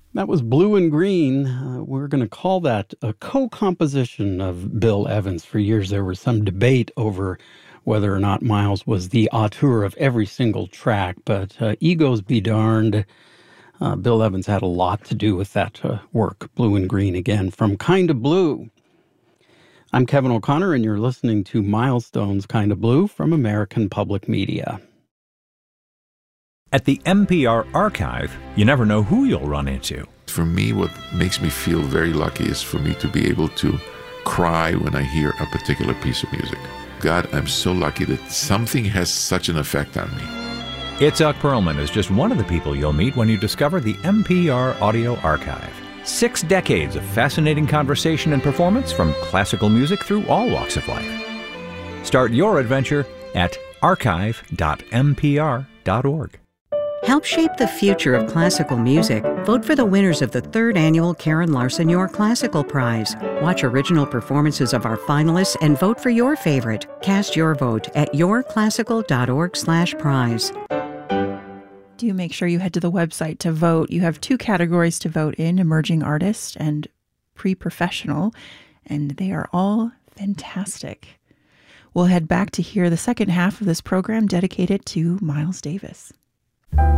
That was Blue and Green. We're going to call that a co-composition of Bill Evans. For years, there was some debate over whether or not Miles was the auteur of every single track, but egos be darned. Bill Evans had a lot to do with that work, Blue and Green again, from Kind of Blue. I'm Kevin O'Connor, and you're listening to Milestones Kind of Blue from American Public Media. At the NPR Archive, you never know who you'll run into. For me, what makes me feel very lucky is for me to be able to cry when I hear a particular piece of music. God, I'm so lucky that something has such an effect on me. Itzhak Perlman is just one of the people you'll meet when you discover the NPR Audio Archive. 6 decades of fascinating conversation and performance from classical music through all walks of life. Start your adventure at archive.npr.org. Help shape the future of classical music. Vote for the winners of the 3rd annual Karen Larson Your Classical Prize. Watch original performances of our finalists and vote for your favorite. Cast your vote at yourclassical.org/prize. Do make sure you head to the website to vote. You have 2 categories to vote in: emerging artist and pre-professional, and they are all fantastic. We'll head back to hear the second half of this program dedicated to Miles Davis.